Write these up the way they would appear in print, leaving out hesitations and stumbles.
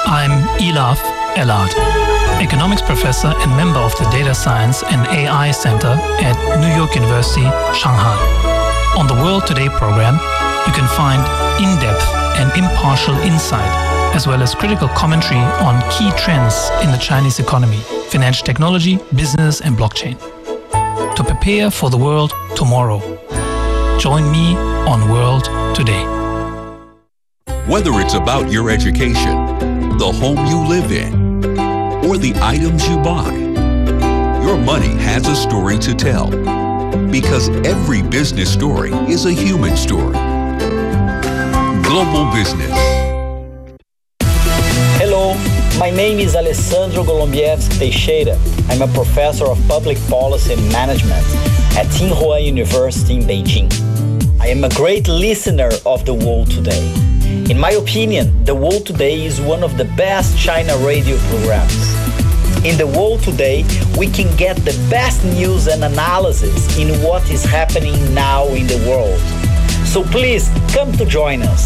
I'm Elaf Elad, economics professor and member of the Data Science and AI Center at New York University, Shanghai. On the World Today program, you can find in-depth and impartial insight, as well as critical commentary on key trends in the Chinese economy, financial technology, business, and blockchain. To prepare for the world tomorrow, join me on World Today. Whether it's about your education, the home you live in, or the items you buy, your money has a story to tell. Because every business story is a human story. Global Business. Hello, my name is Alessandro Golombieski Teixeira. I'm a professor of public policy and management at Tsinghua University in Beijing. I am a great listener of The World Today. In my opinion, The World Today is one of the best China radio programs. In The World Today, we can get the best news and analysis in what is happening now in the world. So please, come to join us.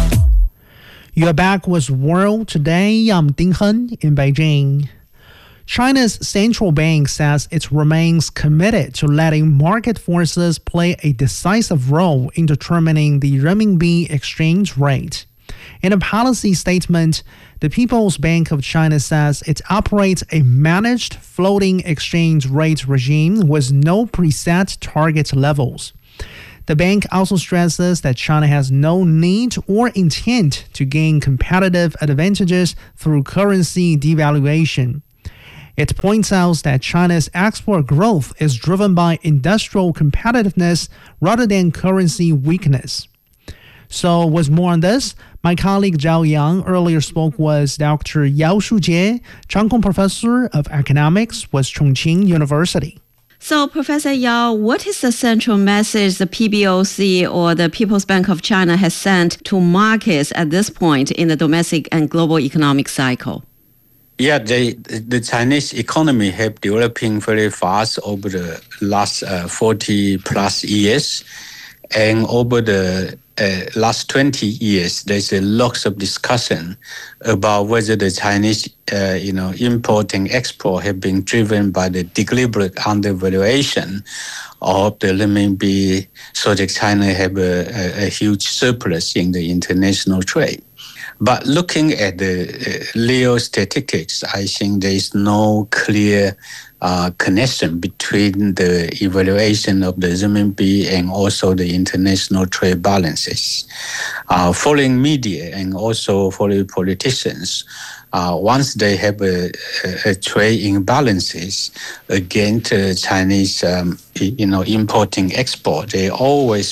You're back with World Today. I'm Ding Hen in Beijing. China's central bank says it remains committed to letting market forces play a decisive role in determining the renminbi exchange rate. In a policy statement, the People's Bank of China says it operates a managed floating exchange rate regime with no preset target levels. The bank also stresses that China has no need or intent to gain competitive advantages through currency devaluation. It points out that China's export growth is driven by industrial competitiveness rather than currency weakness. So with more on this, my colleague Zhao Yang earlier spoke with Dr. Yao Shujie, Chang Kong Professor of Economics with Chongqing University. So, Professor Yao, what is the central message the PBOC or the People's Bank of China has sent to markets at this point in the domestic and global economic cycle? Yeah, the Chinese economy have developing very fast over the last 40 plus years. And over the last 20 years, there's a lot of discussion about whether the Chinese, import and export have been driven by the deliberate undervaluation of the renminbi, so that China have a huge surplus in the international trade. But looking at the real statistics, I think there is no clear connection between the evaluation of the renminbi and also the international trade balances. Foreign media and also foreign politicians, once they have a trade imbalances against Chinese, importing export, they always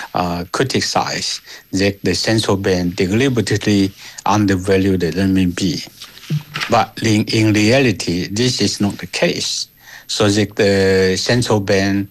criticize that the central bank deliberately undervalue the renminbi. But in reality, this is not the case. So that the central bank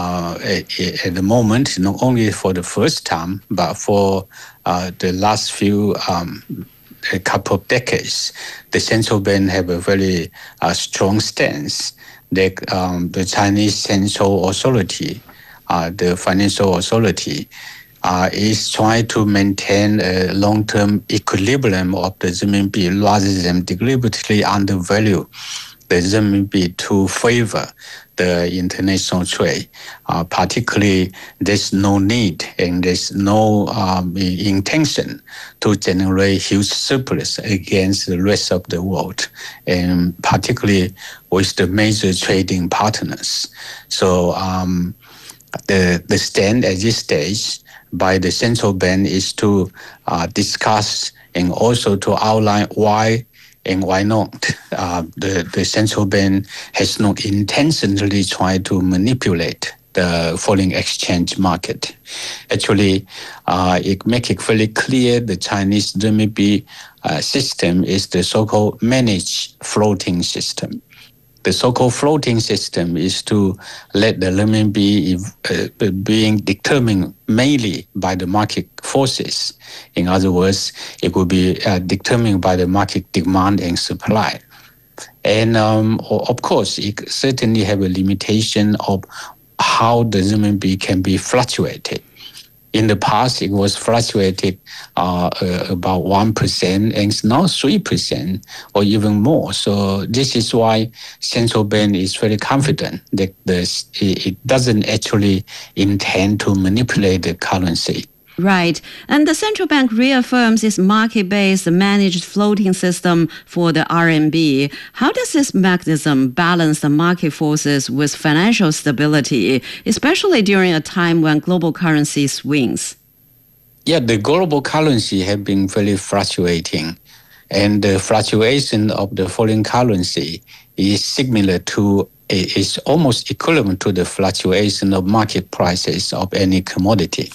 at the moment, not only for the first time, but for the last few a couple of decades, the central bank have a very strong stance that the Chinese central authority, the financial authority, is trying to maintain a long-term equilibrium of the renminbi rather than deliberately undervalue the renminbi to favor the international trade. Particularly, there's no need and there's no intention to generate huge surplus against the rest of the world, and particularly with the major trading partners. So the stand at this stage by the central bank is to discuss and also to outline why and why not the central bank has not intentionally tried to manipulate the foreign exchange market. Actually, it makes it very clear the Chinese renminbi system is the so-called managed floating system. The so-called floating system is to let the renminbi being determined mainly by the market forces. In other words, it will be determined by the market demand and supply. And of course, it certainly have a limitation of how the renminbi can be fluctuated. In the past, it was fluctuated about 1% and it's now 3% or even more. So this is why central bank is very confident that it doesn't actually intend to manipulate the currency. Right. And the central bank reaffirms its market-based managed floating system for the RMB. How does this mechanism balance the market forces with financial stability, especially during a time when global currency swings? Yeah, the global currency have been very fluctuating. And the fluctuation of the foreign currency is similar to, is almost equivalent to the fluctuation of market prices of any commodity.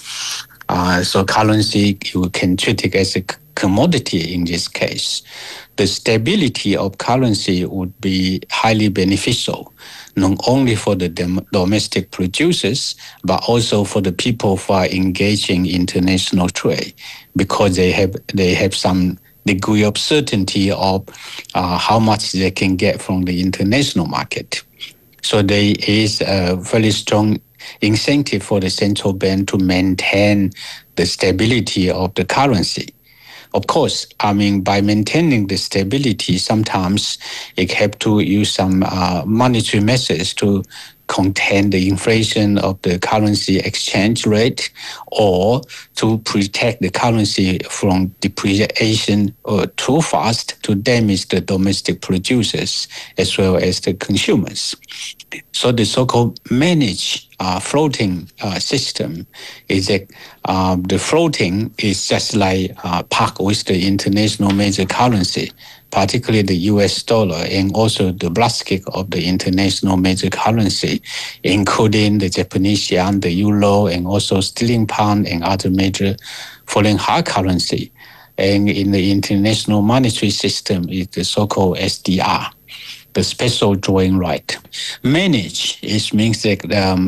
So currency, you can treat it as a commodity in this case. The stability of currency would be highly beneficial, not only for the domestic producers, but also for the people who are engaging in international trade, because they have some degree of certainty of how much they can get from the international market. So there is a very strong incentive for the central bank to maintain the stability of the currency. Of course, by maintaining the stability, sometimes it have to use some monetary measures to contain the inflation of the currency exchange rate, or to protect the currency from depreciation too fast to damage the domestic producers as well as the consumers. So the so-called managed floating system is that the floating is just like parked with the international major currency, particularly the US dollar, and also the basket of the international major currency, including the Japanese yen, the euro, and also sterling pound and other major foreign hard currency. And in the international monetary system is the so-called SDR, the special drawing right. Manage, it means that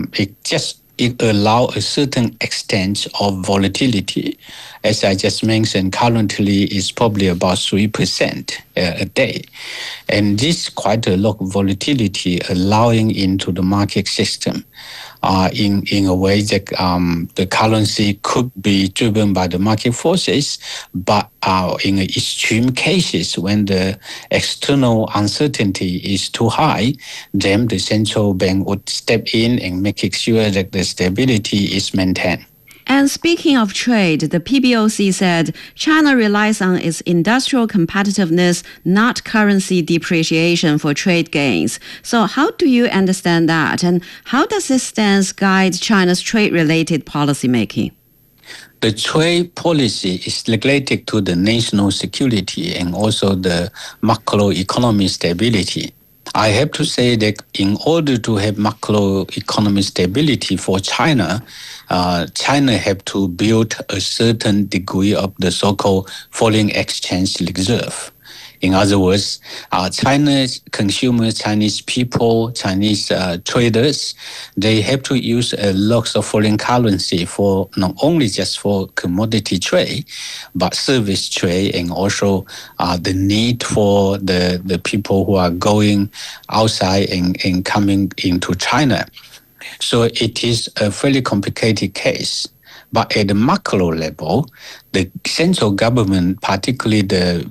it allows a certain extent of volatility. As I just mentioned, currently it's probably about 3% a day. And this quite a lot of volatility allowing into the market system in a way that the currency could be driven by the market forces, but in extreme cases when the external uncertainty is too high, then the central bank would step in and make sure that the stability is maintained. And speaking of trade, the PBOC said China relies on its industrial competitiveness, not currency depreciation for trade gains. So how do you understand that? And how does this stance guide China's trade-related policymaking? The trade policy is related to the national security and also the macroeconomic stability. I have to say that in order to have macroeconomic stability for China, China have to build a certain degree of the so-called foreign exchange reserve. In other words, Chinese consumers, Chinese people, Chinese traders, they have to use a lot of foreign currency for not only just for commodity trade, but service trade, and also the need for the people who are going outside and coming into China. So it is a fairly complicated case. But at the macro level, the central government, particularly the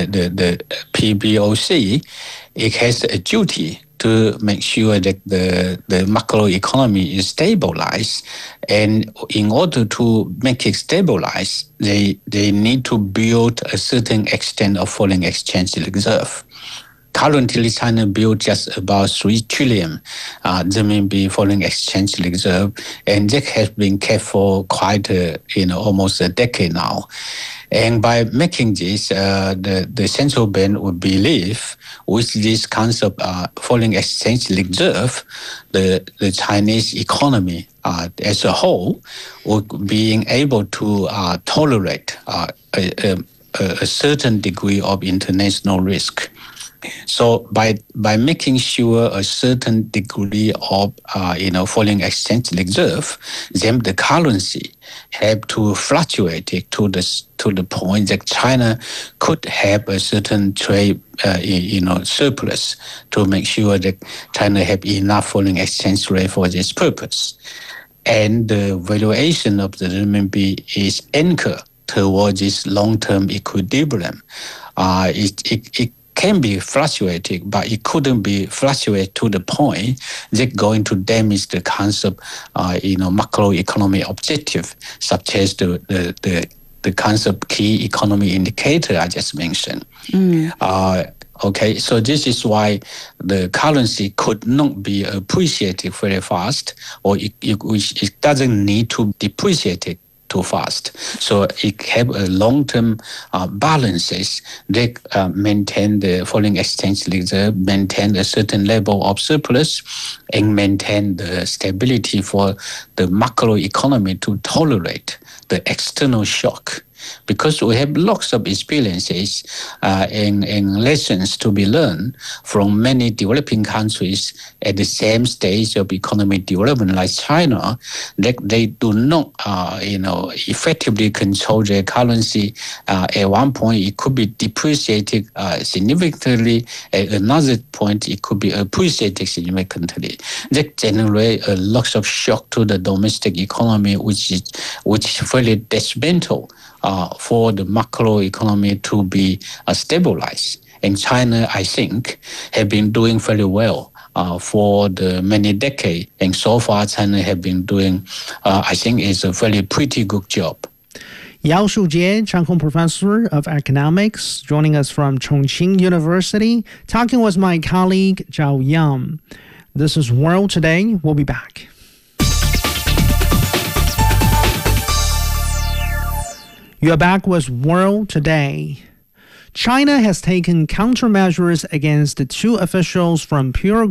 PBOC, it has a duty to make sure that the macroeconomy is stabilized. And in order to make it stabilized, they need to build a certain extent of foreign exchange reserve. Currently, China built just about 3 trillion RMB foreign exchange reserve, and that has been kept for quite almost a decade now. And by making this, the central bank would believe with this concept of foreign exchange reserve, the Chinese economy as a whole would being able to tolerate a certain degree of international risk. So by making sure a certain degree of foreign exchange reserve, then the currency have to fluctuate to the point that China could have a certain trade surplus to make sure that China have enough foreign exchange rate for this purpose. and the valuation of the renminbi is anchored towards this long-term equilibrium. It can be fluctuating, but it couldn't be fluctuate to the point that going to damage the concept, macroeconomic objective, such as the concept key economy indicator I just mentioned. Okay, so this is why the currency could not be appreciated very fast, or it doesn't need to depreciate it too fast. So it have a long-term balances that maintain the foreign exchange reserve, maintain a certain level of surplus, and maintain the stability for the macroeconomy to tolerate the external shock. Because we have lots of experiences and lessons to be learned from many developing countries at the same stage of economic development, like China, that they do not, effectively control their currency. At one point, it could be depreciated significantly. At another point, it could be appreciated significantly. That generates a lot of shock to the domestic economy, which is very detrimental for the macroeconomy to be stabilized. And China, I think, have been doing very well for the many decades. And so far, China have been doing, I think, is a very pretty good job. Yao Shujie, Chang Hong Professor of Economics, joining us from Chongqing University, talking with my colleague Zhao Yang. This is World Today. We'll be back. You are back with World Today. China has taken countermeasures against the two officials from Pure